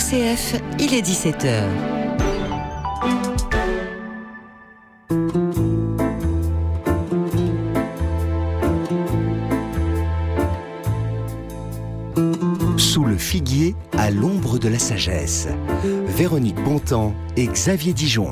RCF, il est 17h. Sous le figuier, à l'ombre de la sagesse. Véronique Bontemps et Xavier Dijon.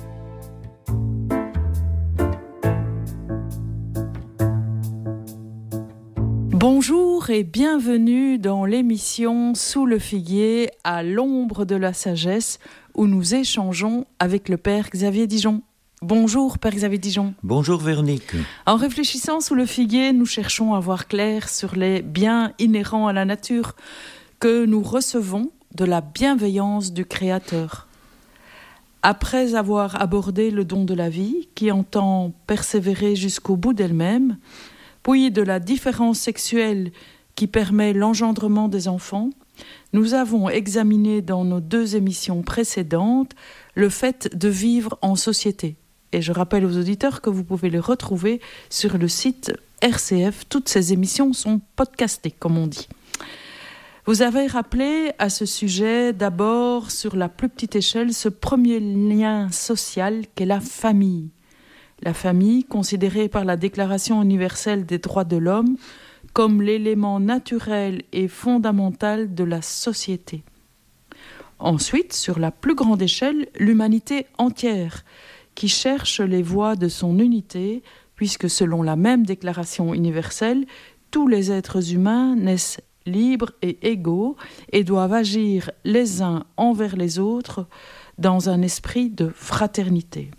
Bonjour et bienvenue dans l'émission Sous le figuier, à l'ombre de la sagesse, où nous échangeons avec le Père Xavier Dijon. Bonjour Père Xavier Dijon. Bonjour Véronique. En réfléchissant sous le figuier, nous cherchons à voir clair sur les biens inhérents à la nature que nous recevons de la bienveillance du Créateur. Après avoir abordé le don de la vie, qui entend persévérer jusqu'au bout d'elle-même, puis de la différence sexuelle qui permet l'engendrement des enfants, nous avons examiné dans nos 2 émissions précédentes le fait de vivre en société. Et je rappelle aux auditeurs que vous pouvez les retrouver sur le site RCF. Toutes ces émissions sont podcastées, comme on dit. Vous avez rappelé à ce sujet, d'abord, sur la plus petite échelle, ce premier lien social qu'est la famille. La famille, considérée par la Déclaration universelle des droits de l'homme comme l'élément naturel et fondamental de la société. Ensuite, sur la plus grande échelle, l'humanité entière, qui cherche les voies de son unité, puisque selon la même Déclaration universelle, tous les êtres humains naissent libres et égaux et doivent agir les uns envers les autres dans un esprit de fraternité.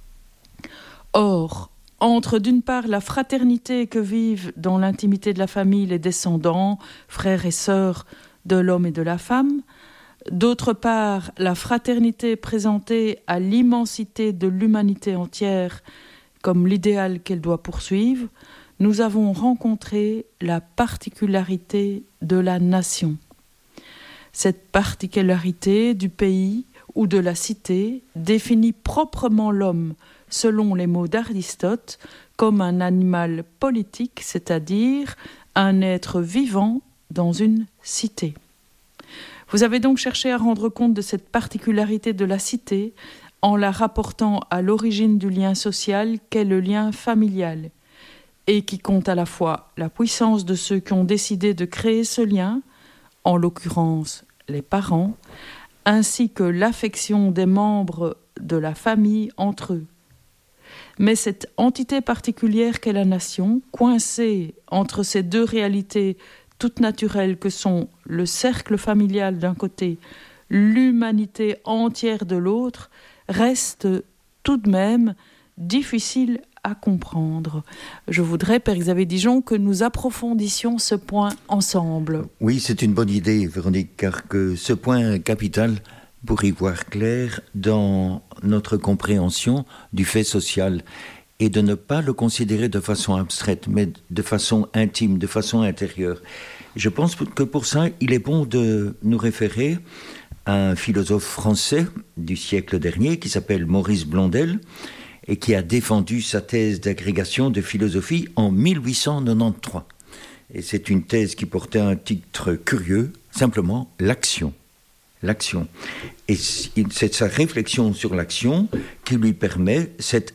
Or, entre d'une part la fraternité que vivent dans l'intimité de la famille les descendants, frères et sœurs de l'homme et de la femme, d'autre part la fraternité présentée à l'immensité de l'humanité entière comme l'idéal qu'elle doit poursuivre, nous avons rencontré la particularité de la nation. Cette particularité du pays ou de la cité définit proprement l'homme, selon les mots d'Aristote, comme un animal politique, c'est-à-dire un être vivant dans une cité. Vous avez donc cherché à rendre compte de cette particularité de la cité en la rapportant à l'origine du lien social qu'est le lien familial, et qui compte à la fois la puissance de ceux qui ont décidé de créer ce lien, en l'occurrence les parents, ainsi que l'affection des membres de la famille entre eux. Mais cette entité particulière qu'est la nation, coincée entre ces 2 réalités toutes naturelles que sont le cercle familial d'un côté, l'humanité entière de l'autre, reste tout de même difficile à comprendre. Je voudrais, Père Xavier Dijon, que nous approfondissions ce point ensemble. Oui, c'est une bonne idée, Véronique, car que ce point capital pour y voir clair dans notre compréhension du fait social et de ne pas le considérer de façon abstraite, mais de façon intime, de façon intérieure. Je pense que pour ça, il est bon de nous référer à un philosophe français du siècle dernier qui s'appelle Maurice Blondel et qui a défendu sa thèse d'agrégation de philosophie en 1893. Et c'est une thèse qui portait un titre curieux, simplement l'action. L'action. Et c'est sa réflexion sur l'action qui lui permet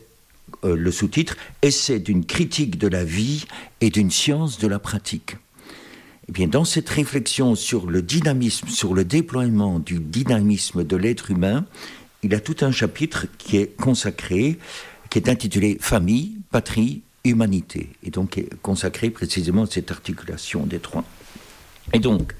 le sous-titre « Essai d'une critique de la vie et d'une science de la pratique ». Eh bien, dans cette réflexion sur le dynamisme, sur le déploiement du dynamisme de l'être humain, il a tout un chapitre qui est consacré, qui est intitulé « Famille, patrie, humanité ». Et donc, est consacré précisément à cette articulation des 3. Et donc,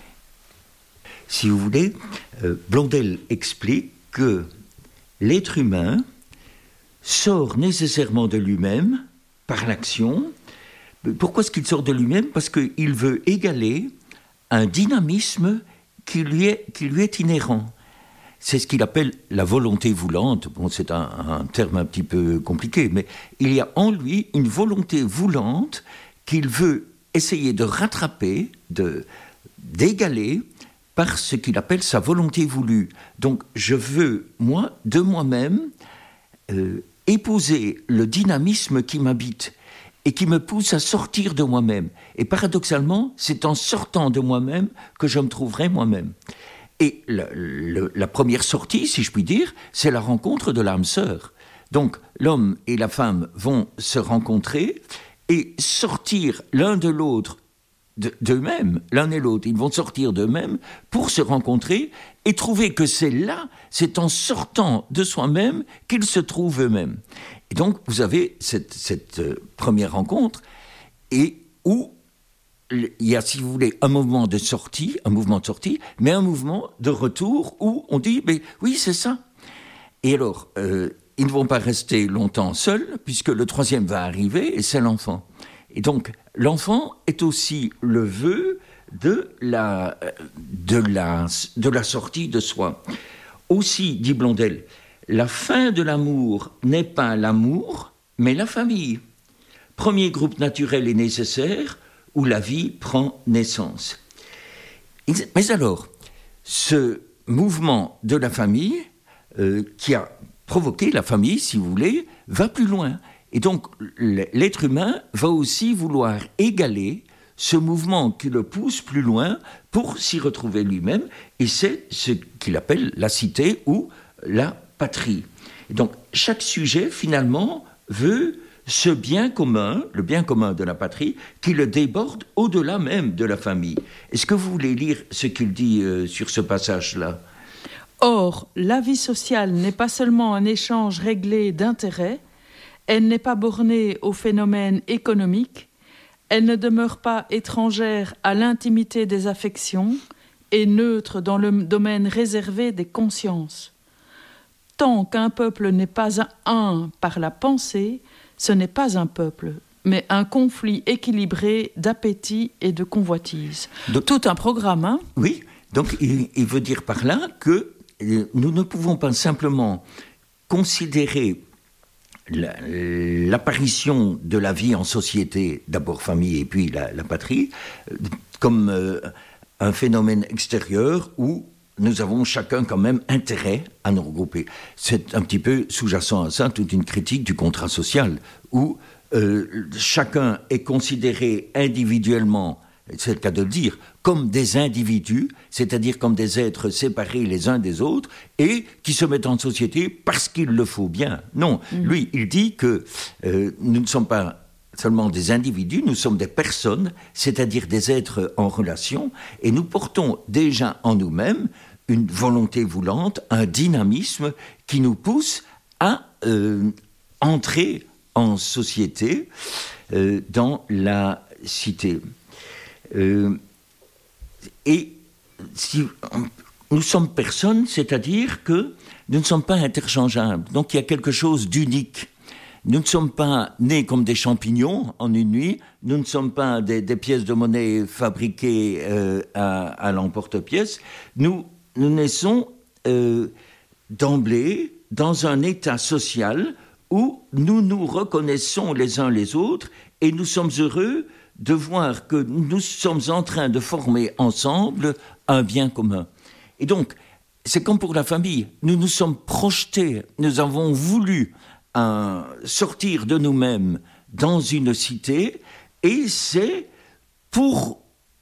si vous voulez, Blondel explique que l'être humain sort nécessairement de lui-même par l'action. Pourquoi est-ce qu'il sort de lui-même ? Parce qu'il veut égaler un dynamisme qui lui est inhérent. C'est ce qu'il appelle la volonté voulante. Bon, c'est un terme un petit peu compliqué, mais il y a en lui une volonté voulante qu'il veut essayer de rattraper, d'égaler par ce qu'il appelle sa volonté voulue. Donc, je veux, moi, de moi-même, épouser le dynamisme qui m'habite et qui me pousse à sortir de moi-même. Et paradoxalement, c'est en sortant de moi-même que je me trouverai moi-même. Et la première sortie, si je puis dire, c'est la rencontre de l'âme sœur. Donc, l'homme et la femme vont se rencontrer et sortir l'un de l'autre d'eux-mêmes, l'un et l'autre. Ils vont sortir d'eux-mêmes pour se rencontrer et trouver que c'est en sortant de soi-même qu'ils se trouvent eux-mêmes. Et donc, vous avez cette première rencontre et où il y a, si vous voulez, un mouvement de sortie, mais un mouvement de retour où on dit, mais oui, c'est ça. Et alors, ils ne vont pas rester longtemps seuls, puisque le troisième va arriver, et c'est l'enfant. Et donc, l'enfant est aussi le vœu de la sortie de soi. Aussi, dit Blondel, la fin de l'amour n'est pas l'amour, mais la famille. Premier groupe naturel et nécessaire, où la vie prend naissance. Mais alors, ce mouvement de la famille, qui a provoqué la famille, si vous voulez, va plus loin. Et donc, l'être humain va aussi vouloir égaler ce mouvement qui le pousse plus loin pour s'y retrouver lui-même, et c'est ce qu'il appelle la cité ou la patrie. Et donc, chaque sujet, finalement, veut ce bien commun, le bien commun de la patrie, qui le déborde au-delà même de la famille. Est-ce que vous voulez lire ce qu'il dit sur ce passage-là ? Or, la vie sociale n'est pas seulement un échange réglé d'intérêts, elle n'est pas bornée aux phénomènes économiques, elle ne demeure pas étrangère à l'intimité des affections et neutre dans le domaine réservé des consciences. Tant qu'un peuple n'est pas un par la pensée, ce n'est pas un peuple, mais un conflit équilibré d'appétit et de convoitise. Tout un programme, hein ? Oui, donc il veut dire par là que nous ne pouvons pas simplement considérer l'apparition de la vie en société, d'abord famille et puis la patrie, comme un phénomène extérieur où nous avons chacun quand même intérêt à nous regrouper. C'est un petit peu sous-jacent à ça toute une critique du contrat social, où chacun est considéré individuellement, c'est le cas de le dire, comme des individus, c'est-à-dire comme des êtres séparés les uns des autres, et qui se mettent en société parce qu'il le faut bien. Non, lui, il dit que nous ne sommes pas seulement des individus, nous sommes des personnes, c'est-à-dire des êtres en relation, et nous portons déjà en nous-mêmes une volonté voulante, un dynamisme qui nous pousse à entrer en société dans la cité. Et si nous sommes personnes, c'est-à-dire que nous ne sommes pas interchangeables, donc il y a quelque chose d'unique. Nous ne sommes pas nés comme des champignons en une nuit, nous ne sommes pas des pièces de monnaie fabriquées à l'emporte-pièce, nous naissons d'emblée dans un état social où nous nous reconnaissons les uns les autres et nous sommes heureux de voir que nous sommes en train de former ensemble un bien commun. Et donc, c'est comme pour la famille, nous nous sommes projetés, nous avons voulu sortir de nous-mêmes dans une cité, et c'est pour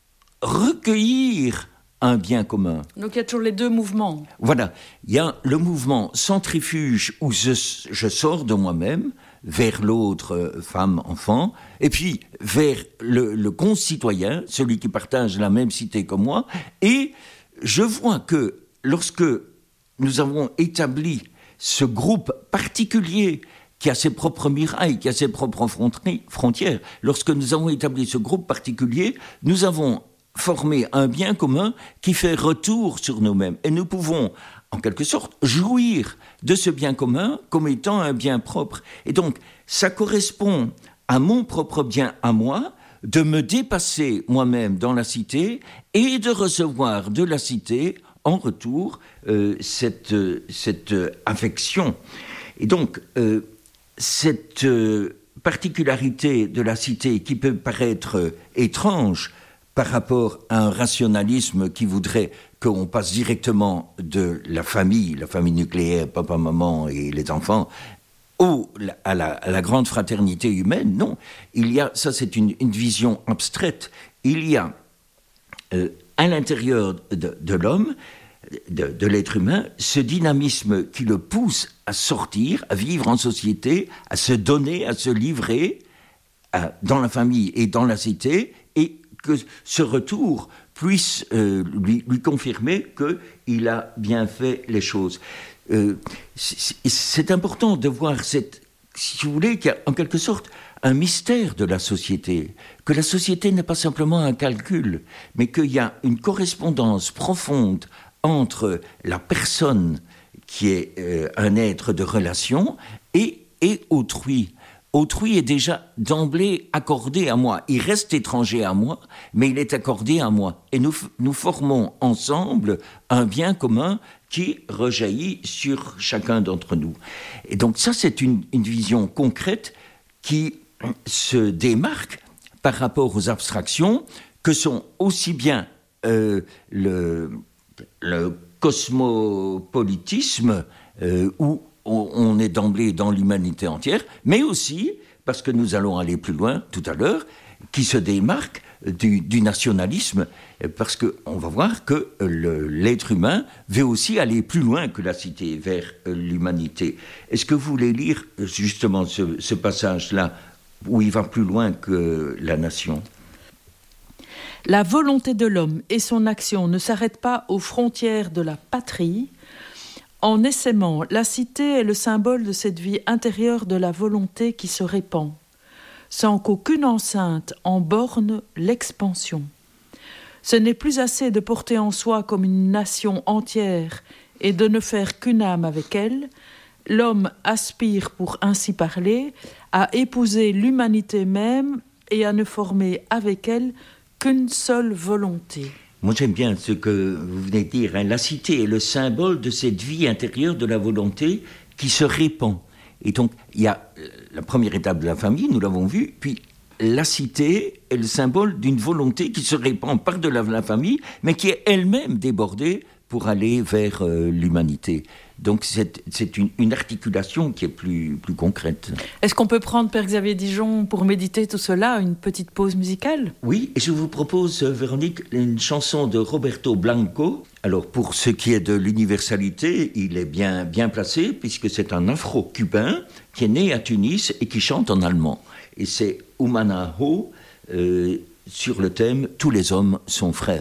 recueillir un bien commun. Donc il y a toujours les deux mouvements. Voilà, il y a le mouvement centrifuge où je sors de moi-même vers l'autre, femme, enfant, et puis vers le concitoyen, celui qui partage la même cité que moi, et je vois que lorsque nous avons établi ce groupe particulier qui a ses propres murailles, qui a ses propres frontières, lorsque nous avons établi ce groupe particulier, nous avons formé un bien commun qui fait retour sur nous-mêmes. Et nous pouvons, en quelque sorte, jouir de ce bien commun comme étant un bien propre. Et donc, ça correspond à mon propre bien à moi, de me dépasser moi-même dans la cité et de recevoir de la cité en retour cette affection. Et donc, cette particularité de la cité qui peut paraître étrange par rapport à un rationalisme qui voudrait qu'on passe directement de la famille nucléaire, papa, maman et les enfants, à la grande fraternité humaine, non. Il y a, ça c'est une vision abstraite, il y a à l'intérieur de l'homme de l'être humain, ce dynamisme qui le pousse à sortir, à vivre en société, à se donner, à se livrer dans la famille et dans la cité, et que ce retour puisse lui confirmer qu'il a bien fait les choses. C'est important de voir si vous voulez, qu'il y a en quelque sorte un mystère de la société, que la société n'est pas simplement un calcul, mais qu'il y a une correspondance profonde entre la personne qui est un être de relation et autrui. Autrui est déjà d'emblée accordé à moi. Il reste étranger à moi, mais il est accordé à moi. Et nous formons ensemble un bien commun qui rejaillit sur chacun d'entre nous. Et donc ça, c'est une vision concrète qui se démarque par rapport aux abstractions que sont aussi bien le cosmopolitisme où on est d'emblée dans l'humanité entière, mais aussi, parce que nous allons aller plus loin tout à l'heure, qui se démarque du nationalisme, parce qu'on va voir que l'être humain veut aussi aller plus loin que la cité, vers l'humanité. Est-ce que vous voulez lire justement ce passage-là, où il va plus loin que la nation ? La volonté de l'homme et son action ne s'arrêtent pas aux frontières de la patrie. En essaimant, la cité est le symbole de cette vie intérieure de la volonté qui se répand, sans qu'aucune enceinte en borne l'expansion. Ce n'est plus assez de porter en soi comme une nation entière et de ne faire qu'une âme avec elle. L'homme aspire, pour ainsi parler, à épouser l'humanité même et à ne former avec elle qu'une seule volonté. Moi, j'aime bien ce que vous venez de dire. La cité est le symbole de cette vie intérieure de la volonté qui se répand. Et donc, il y a la première étape de la famille, nous l'avons vu, puis la cité est le symbole d'une volonté qui se répand par-delà la famille, mais qui est elle-même débordée pour aller vers l'humanité. Donc c'est une articulation qui est plus concrète. Est-ce qu'on peut prendre, Père Xavier Dijon, pour méditer tout cela, une petite pause musicale ? Oui, et je vous propose, Véronique, une chanson de Roberto Blanco. Alors pour ce qui est de l'universalité, il est bien placé, puisque c'est un afro-cubain qui est né à Tunis et qui chante en allemand. Et c'est Umanaho sur le thème « Tous les hommes sont frères ».